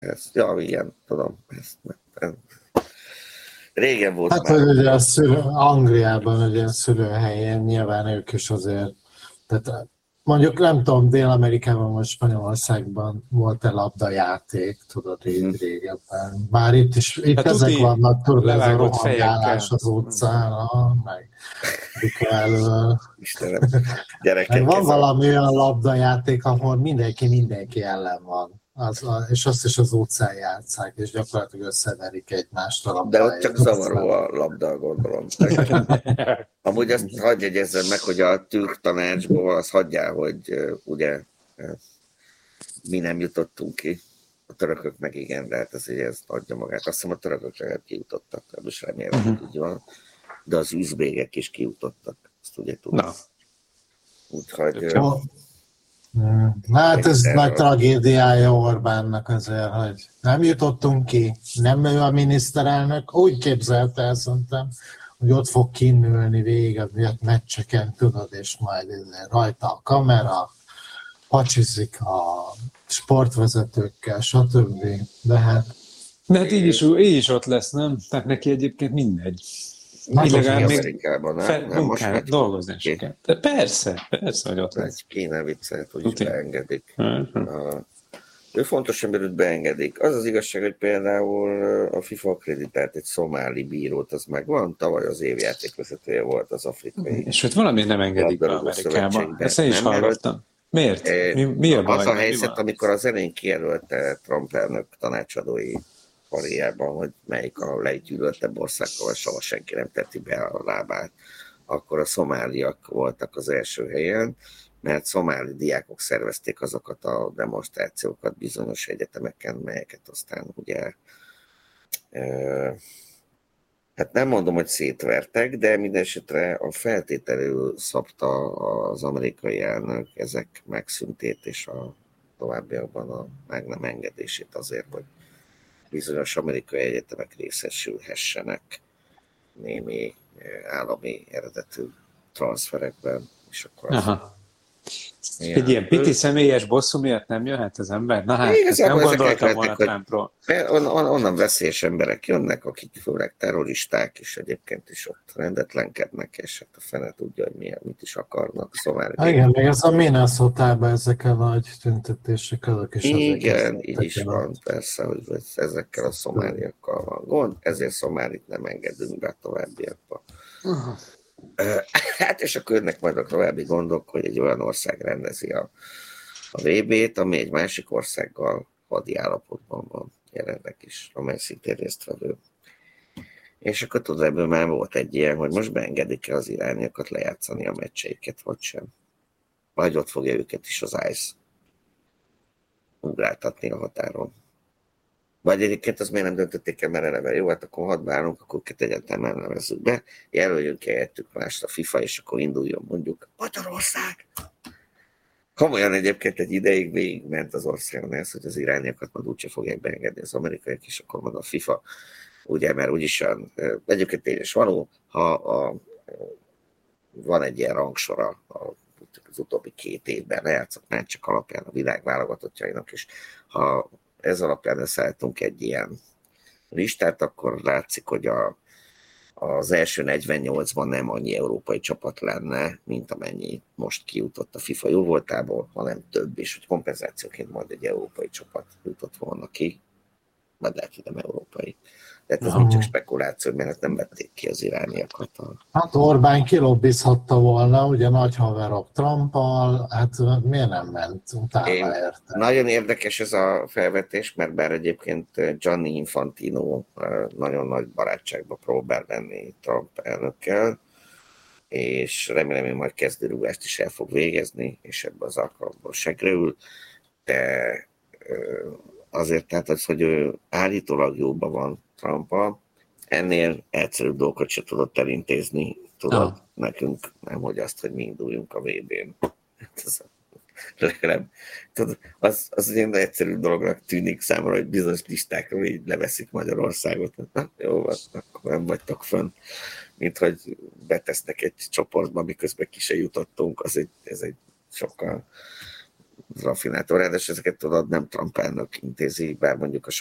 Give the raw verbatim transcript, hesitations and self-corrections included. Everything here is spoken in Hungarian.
Ez, ja, igen, tudom. Ezt, ezt. Régen volt hát, már. hogy ugye a szülő, Angliában ugye a szülőhelyén nyilván ők is azért, tehát mondjuk nem tudom, Dél-Amerikában vagy Spanyolországban volt-e labdajáték, tudod, így Uh-huh. régebben. Bár itt is, itt Hát ezek tuti, vannak, tudod, ez a levágott rohangálás fejekkel. az utcán, ah, meg bika elől. Istenem, Meg gyerekek, van ez a... valami olyan labdajáték, ahol mindenki mindenki ellen van. Az, a, és azt is az utcán játsszák, és gyakorlatilag összeverik egymást a De ott csak labdáért. zavaró a labda, gondolom. Amúgy azt hagyj jegyezzem meg, hogy a türk tanácsból azt hagyjál, hogy uh, ugye uh, mi nem jutottunk ki. A törökök meg igen, de hát ez, ez adja magát. Azt hiszem a törökök legalább kijutottak, most remélem, uh-huh. hogy így van. De az üzbégek is kijutottak, ezt ugye tudom. Na. Úgyhogy... Uh, hát ez erről. nagy tragédiája Orbánnak azért, hogy nem jutottunk ki, nem ő a miniszterelnök, úgy képzelte el szerintem, hogy ott fog kinnülni végig a meccseken, tudod, és majd rajta a kamera, pacsizik a sportvezetőkkel, stb. De hát... De hát így is, így is ott lesz, nem? Tehát neki egyébként mindegy. Illegál még Amerikában, nem? Fel, nem most munkál, dolgozni is kell. De persze, persze, hogy ott lesz. Kéne viccelt, hogy is beengedik. Uh-huh. Ő fontos emberült beengedik. Az az igazság, hogy például a FIFA akkreditált egy szomáli bírót, az megvan, tavaly az évjátékvezetője volt az afrikai. És hogy valami nem engedik be Amerikában. Ezt én is hallottam. Miért? Mi, mi a baj? Az a helyzet, amikor az elején kijelölte Trump elnök tanácsadói karriában, hogy melyik a leggyűlöltebb országgal, soha senki nem teti be a lábát, akkor a szomáliak voltak az első helyen, mert szomáli diákok szervezték azokat a demonstrációkat bizonyos egyetemeken, melyeket aztán ugye, e, hát nem mondom, hogy szétvertek, de mindesetre a feltételül szabta az amerikai elnök ezek megszüntét és a továbbiakban a meg nem engedését azért, hogy bizonyos amerikai egyetemek részesülhessenek némi állami eredetű transferekben, és akkor Aha. Egy ilyen piti személyes bosszú miatt nem jöhet az ember? Na hát, ezt nem gondoltam volna Trumpról. On, on, onnan veszélyes emberek jönnek, akik főleg terroristák, és egyébként is ott rendetlenkednek, és hát a fene tudja, hogy milyen, mit is akarnak. Szóval igen, még ez a Minnesota-ban ezek a nagy tüntetések, azok is igen, így is van, persze, hogy ezekkel a szomáliakkal van gond, ezért szomálit nem engedünk be a továbbiakba. Uh-huh. Hát és akkor jönnek majd a további gondok, hogy egy olyan ország rendezi a, a vé bét, ami egy másik országgal hadi állapotban van jelenleg is, amely szintén résztvevő. És akkor tudod, ebből már volt egy ilyen, hogy most beengedik-e az irániakat lejátszani a meccseiket, vagy sem. Vagy ott fogja őket is az ICE ugráltatni a határon. Vagy egyébként azt miért nem döntötték el, mert eleve jó, hát akkor hadd várunk, akkor őket egyáltalán nem nevezzük be, jelöljünk helyettük mást a FIFA, és akkor induljon mondjuk Magyarország. Komolyan egyébként egy ideig végigment az országon ez, hogy az irániakat majd úgyse fogják beengedni az amerikaiak, és akkor majd a FIFA, ugye, mert úgyis olyan, egyébként tényleg való, ha a, van egy ilyen rangsora az utóbbi két évben lejátszott meccsek alapján a világ válogatottjainak, és ha ez alapján összeálltunk egy ilyen listát, akkor látszik, hogy a, az első negyvennyolcban nem annyi európai csapat lenne, mint amennyi most kijutott a FIFA jóvoltából, hanem több, és hogy kompenzációként majd egy európai csapat jutott volna ki, vagy lehet, hogy nem európai. Tehát ez mind csak spekuláció, mert nem vették ki az irániakat. Hát Orbán kilobbizhatta volna, ugye nagy haverok Trumpal, hát miért nem ment utána érte? Nagyon érdekes ez a felvetés, mert bár egyébként Gianni Infantino nagyon nagy barátságba próbál lenni Trump elnökkel, és remélem, hogy majd kezdőrúgást is el fog végezni, és ebben az alkalomból segrül, de azért tehát az, hogy ő állítólag jóban van Trumpal, ennél egyszerűbb dolgokat se tudott elintézni, tudod, ah. nekünk, nem hogy azt, hogy mi induljunk a vé bén. Legalább, tudod, az, az egy egyszerű dolognak tűnik számomra, hogy bizonyos listákról így leveszik Magyarországot. Na, jó, akkor nem vagytok fönn. Mint hogy betesznek egy csoportba, miközben ki se jutottunk, az egy, ez egy sokkal rafinátor, de ezeket tudod, nem Trump elnök intézi, bár mondjuk a